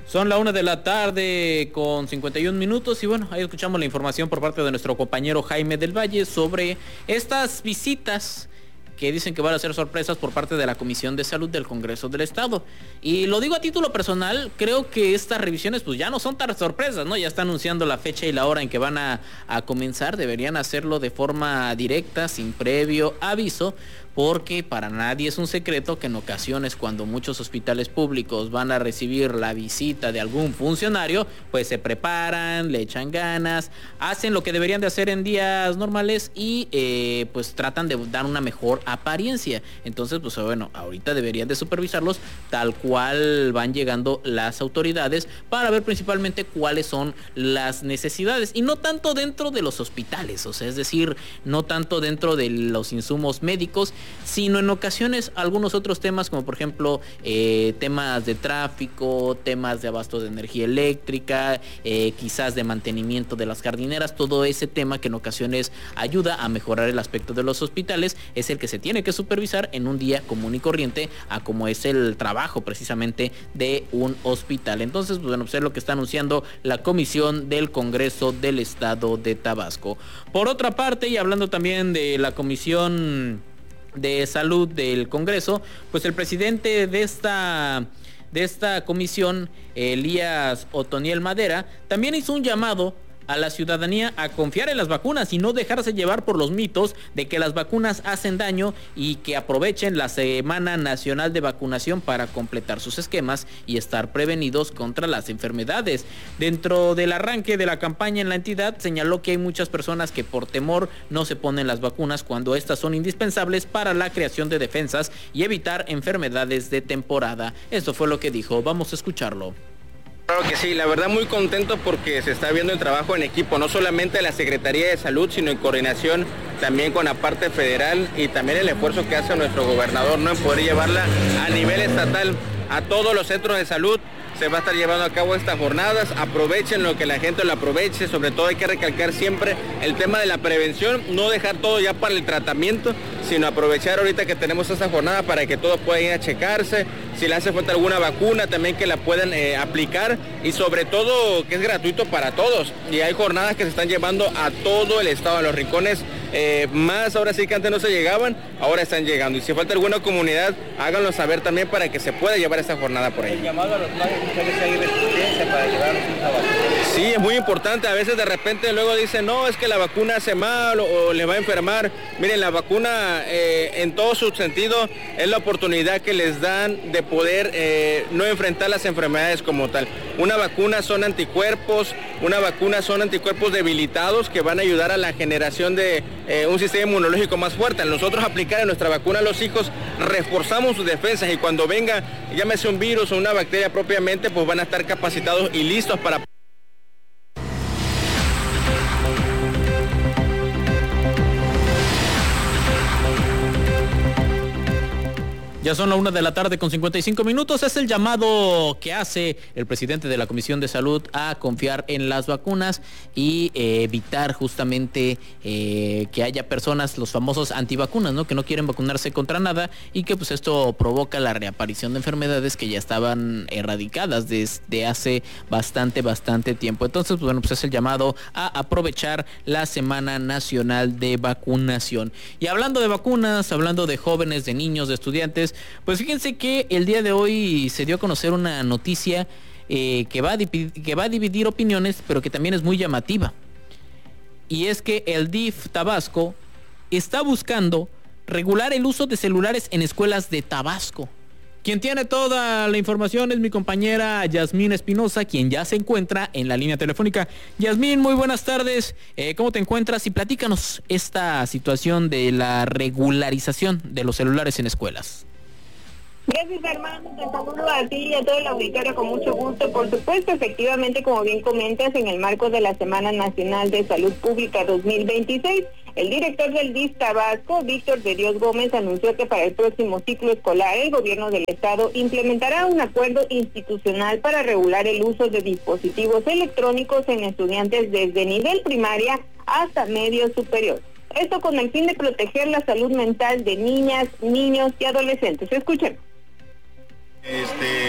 Son la 1:51 p.m. y bueno, ahí escuchamos la información por parte de nuestro compañero Jaime del Valle sobre estas visitas que dicen que van a ser sorpresas por parte de la Comisión de Salud del Congreso del Estado. Y lo digo a título personal, creo que estas revisiones pues ya no son tan sorpresas, ¿no? Ya está anunciando la fecha y la hora en que van a comenzar. Deberían hacerlo de forma directa, sin previo aviso, porque para nadie es un secreto que en ocasiones cuando muchos hospitales públicos van a recibir la visita de algún funcionario, pues se preparan, le echan ganas, hacen lo que deberían de hacer en días normales y pues tratan de dar una mejor apariencia. Entonces, pues bueno, ahorita deberían de supervisarlos tal cual van llegando las autoridades para ver principalmente cuáles son las necesidades y no tanto dentro de los hospitales, o sea, es decir, no tanto dentro de los insumos médicos, sino en ocasiones algunos otros temas como por ejemplo temas de tráfico, temas de abasto de energía eléctrica, quizás de mantenimiento de las jardineras. Todo ese tema que en ocasiones ayuda a mejorar el aspecto de los hospitales es el que se tiene que supervisar en un día común y corriente a como es el trabajo precisamente de un hospital. Entonces, pues bueno, pues es lo que está anunciando la Comisión del Congreso del Estado de Tabasco. Por otra parte, y hablando también de la Comisión de Salud del Congreso, pues el presidente de esta comisión, Elías Otoniel Madera, también hizo un llamado a la ciudadanía a confiar en las vacunas y no dejarse llevar por los mitos de que las vacunas hacen daño y que aprovechen la Semana Nacional de Vacunación para completar sus esquemas y estar prevenidos contra las enfermedades. Dentro del arranque de la campaña en la entidad, señaló que hay muchas personas que por temor no se ponen las vacunas cuando estas son indispensables para la creación de defensas y evitar enfermedades de temporada. Esto fue lo que dijo. Vamos a escucharlo. Claro que sí, la verdad muy contento porque se está viendo el trabajo en equipo, no solamente de la Secretaría de Salud, sino en coordinación también con la parte federal y también el esfuerzo que hace nuestro gobernador, ¿no?, en poder llevarla a nivel estatal a todos los centros de salud. Se va a estar llevando a cabo estas jornadas, aprovechen lo que la gente lo aproveche, sobre todo hay que recalcar siempre el tema de la prevención, no dejar todo ya para el tratamiento, sino aprovechar ahorita que tenemos esta jornada para que todos puedan ir a checarse, si le hace falta alguna vacuna también que la puedan aplicar y sobre todo que es gratuito para todos y hay jornadas que se están llevando a todo el estado, a los rincones más ahora sí que antes no se llegaban, ahora están llegando y si falta alguna comunidad háganlo saber también para que se pueda llevar esta jornada por ahí. El llamado a los padres que hay resistencia para llevar una vacuna. Sí, es muy importante, a veces de repente luego dicen no, es que la vacuna hace mal o le va a enfermar. Miren, la vacuna en todo su sentido es la oportunidad que les dan de poder no enfrentar las enfermedades como tal. Una vacuna son anticuerpos debilitados que van a ayudar a la generación de un sistema inmunológico más fuerte. Al nosotros aplicar en nuestra vacuna a los hijos, reforzamos sus defensas y cuando venga, llámese un virus o una bacteria propiamente, pues van a estar capacitados y listos para... Ya son la 1:55 p.m. Es el llamado que hace el presidente de la Comisión de Salud a confiar en las vacunas y evitar justamente que haya personas, los famosos antivacunas, ¿no?, que no quieren vacunarse contra nada y que pues esto provoca la reaparición de enfermedades que ya estaban erradicadas desde hace bastante tiempo. Entonces, pues bueno, pues es el llamado a aprovechar la Semana Nacional de Vacunación. Y hablando de vacunas, hablando de jóvenes, de niños, de estudiantes, pues fíjense que el día de hoy se dio a conocer una noticia que va a dividir opiniones, pero que también es muy llamativa. Y es que el DIF Tabasco está buscando regular el uso de celulares en escuelas de Tabasco. Quien tiene toda la información es mi compañera Yasmín Espinosa, quien ya se encuentra en la línea telefónica. Yasmín, muy buenas tardes. ¿Cómo te encuentras? Y platícanos esta situación de la regularización de los celulares en escuelas. Gracias, Armando. Te saludo a ti y a todo el auditorio con mucho gusto. Por supuesto, efectivamente, como bien comentas, en el marco de la Semana Nacional de Salud Pública 2026, el director del DIF Tabasco, Víctor de Dios Gómez, anunció que para el próximo ciclo escolar el gobierno del estado implementará un acuerdo institucional para regular el uso de dispositivos electrónicos en estudiantes desde nivel primaria hasta medio superior. Esto con el fin de proteger la salud mental de niñas, niños y adolescentes. Escuchen.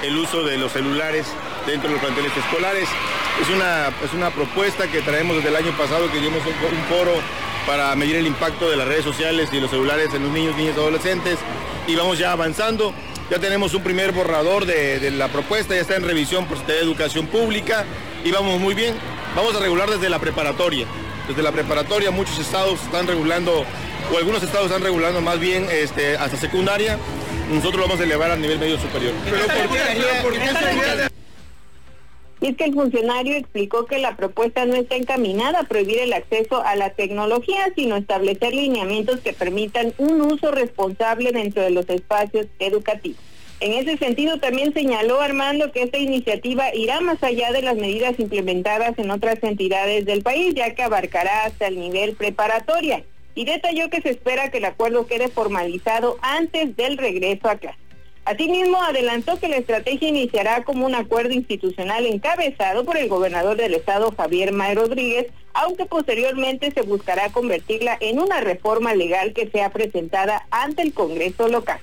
el uso de los celulares dentro de los planteles escolares. Es una propuesta que traemos desde el año pasado, que dimos un foro para medir el impacto de las redes sociales y los celulares en los niños, niñas y adolescentes, y vamos ya avanzando. Ya tenemos un primer borrador de la propuesta, ya está en revisión por Secretaría de Educación Pública y vamos muy bien. Vamos a regular desde la preparatoria. Desde la preparatoria muchos estados están regulando, o algunos estados están regulando más bien hasta secundaria. Nosotros lo vamos a elevar a nivel medio superior. Y es que el funcionario explicó que la propuesta no está encaminada a prohibir el acceso a la tecnología, sino establecer lineamientos que permitan un uso responsable dentro de los espacios educativos. En ese sentido, también señaló Armando que esta iniciativa irá más allá de las medidas implementadas en otras entidades del país, ya que abarcará hasta el nivel preparatoria. Y detalló que se espera que el acuerdo quede formalizado antes del regreso a clase. Asimismo, adelantó que la estrategia iniciará como un acuerdo institucional encabezado por el gobernador del estado, Javier May Rodríguez, aunque posteriormente se buscará convertirla en una reforma legal que sea presentada ante el Congreso local.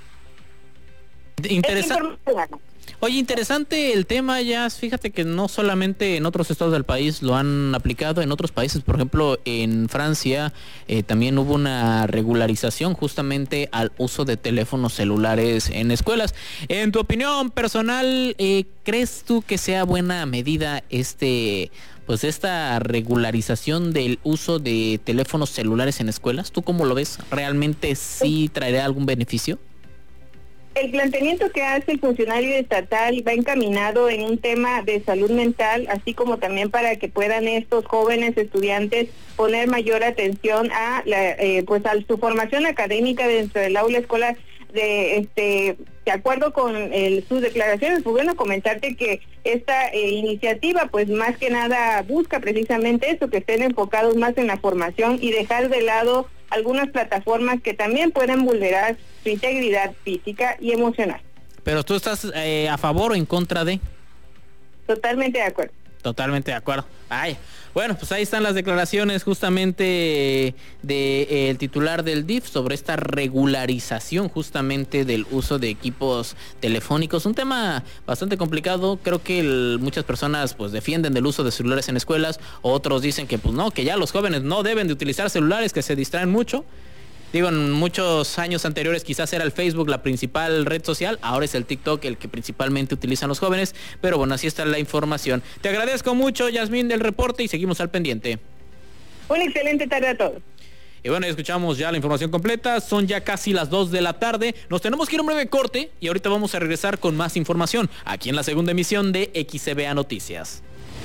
Oye, interesante el tema, Jazz. Fíjate que no solamente en otros estados del país lo han aplicado, en otros países, por ejemplo, en Francia también hubo una regularización justamente al uso de teléfonos celulares en escuelas. En tu opinión personal, ¿crees tú que sea buena medida pues esta regularización del uso de teléfonos celulares en escuelas? ¿Tú cómo lo ves? ¿Realmente sí traerá algún beneficio? El planteamiento que hace el funcionario estatal va encaminado en un tema de salud mental, así como también para que puedan estos jóvenes estudiantes poner mayor atención a a su formación académica dentro del aula escolar. De acuerdo con sus declaraciones, pues bueno, comentarte que esta iniciativa pues más que nada busca precisamente eso, que estén enfocados más en la formación y dejar de lado algunas plataformas que también pueden vulnerar su integridad física y emocional. ¿Pero tú estás a favor o en contra de? Totalmente de acuerdo. Totalmente de acuerdo. Ay, bueno, pues ahí están las declaraciones justamente del titular del DIF sobre esta regularización justamente del uso de equipos telefónicos. Un tema bastante complicado. Creo que muchas personas pues defienden del uso de celulares en escuelas. Otros dicen que pues no, que ya los jóvenes no deben de utilizar celulares, que se distraen mucho. Digo, en muchos años anteriores quizás era el Facebook la principal red social, ahora es el TikTok el que principalmente utilizan los jóvenes, pero bueno, así está la información. Te agradezco mucho, Yasmín, del reporte y seguimos al pendiente. Una excelente tarde a todos. Y bueno, escuchamos ya la información completa, son ya casi las 2 de la tarde, nos tenemos que ir a un breve corte y ahorita vamos a regresar con más información aquí en la segunda emisión de XCBA Noticias.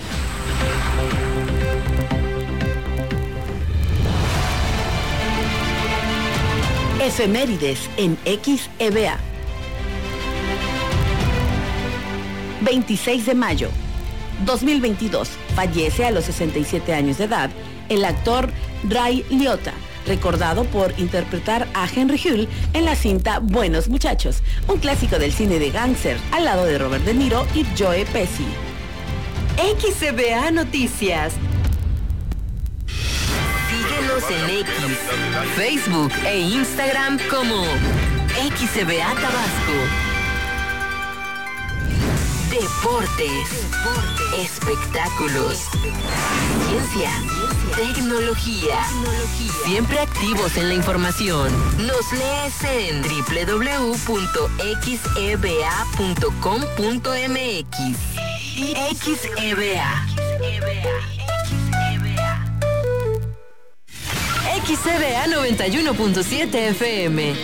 Efemérides en XEBA. 26 de mayo 2022. Fallece a los 67 años de edad el actor Ray Liotta, recordado por interpretar a Henry Hill en la cinta Buenos Muchachos, un clásico del cine de gángster, al lado de Robert De Niro y Joe Pesci. XEBA Noticias. Síguenos en X, Facebook e Instagram como XEBA Tabasco. Deportes, espectáculos, ciencia, tecnología. Siempre activos en la información. Nos lees en www.xeba.com.mx. XEBA. XCBA 91.7 FM.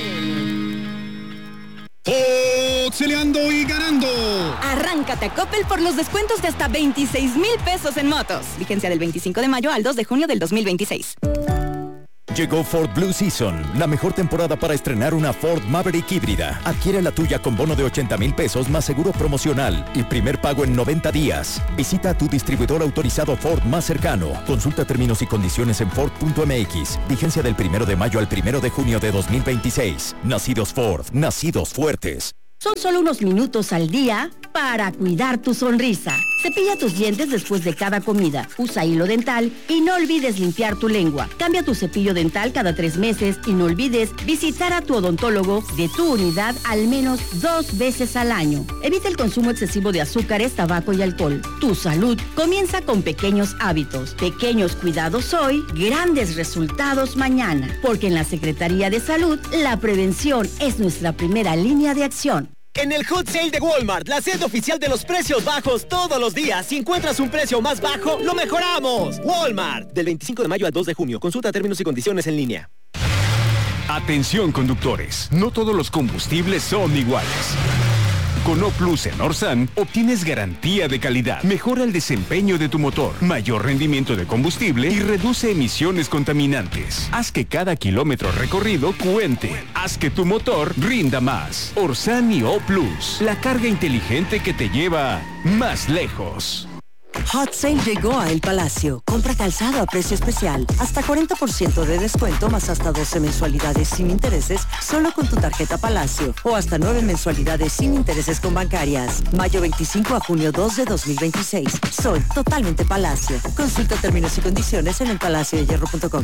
Toxeleando y ganando. Arráncate a Coppel por los descuentos de hasta 26,000 pesos en motos. Vigencia del 25 de mayo al 2 de junio del 2026. Llegó Ford Blue Season, la mejor temporada para estrenar una Ford Maverick híbrida. Adquiere la tuya con bono de 80,000 pesos más seguro promocional y primer pago en 90 días. Visita a tu distribuidor autorizado Ford más cercano. Consulta términos y condiciones en Ford.mx. Vigencia del 1 de mayo al 1 de junio de 2026. Nacidos Ford, nacidos fuertes. Son solo unos minutos al día para para cuidar tu sonrisa. Cepilla tus dientes después de cada comida. Usa hilo dental y no olvides limpiar tu lengua. Cambia tu cepillo dental cada 3 meses y no olvides visitar a tu odontólogo de tu unidad al menos 2 veces al año. Evita el consumo excesivo de azúcares, tabaco y alcohol. Tu salud comienza con pequeños hábitos. Pequeños cuidados hoy, grandes resultados mañana. Porque en la Secretaría de Salud, la prevención es nuestra primera línea de acción. En el Hot Sale de Walmart, la sede oficial de los precios bajos todos los días. Si encuentras un precio más bajo, lo mejoramos. Walmart, del 25 de mayo al 2 de junio. Consulta términos y condiciones en línea. Atención, conductores. No todos los combustibles son iguales. Con O Plus en Orsan obtienes garantía de calidad, mejora el desempeño de tu motor, mayor rendimiento de combustible y reduce emisiones contaminantes. Haz que cada kilómetro recorrido cuente. Haz que tu motor rinda más. Orsan y O Plus, la carga inteligente que te lleva más lejos. Hot Sale llegó a El Palacio. Compra calzado a precio especial. Hasta 40% de descuento más hasta 12 mensualidades sin intereses solo con tu tarjeta Palacio. O hasta 9 mensualidades sin intereses con bancarias. Mayo 25 a junio 2 de 2026. Soy totalmente Palacio. Consulta términos y condiciones en elpalaciodehierro.com.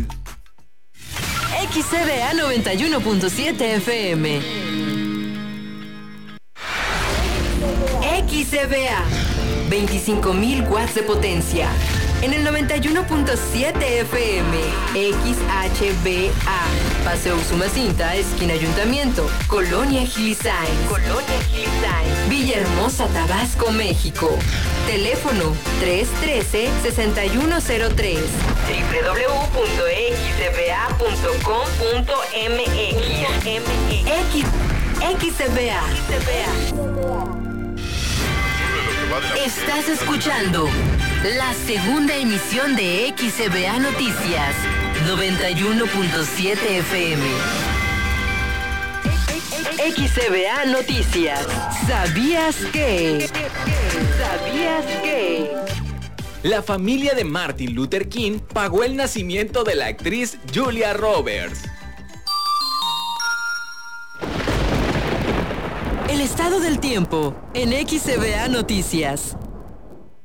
XCBA 91.7 FM. XCBA 25.000 watts de potencia. En el 91.7 FM. XHBA. Paseo Usumacinta, esquina Ayuntamiento. Colonia Gilisain. Villahermosa, Tabasco, México. Teléfono 313-6103. www.xcba.com.mx. XCBA. Estás escuchando la segunda emisión de XCBA Noticias 91.7 FM. XCBA Noticias. ¿Sabías que? La familia de Martin Luther King pagó el nacimiento de la actriz Julia Roberts. El estado del tiempo en XCBA Noticias.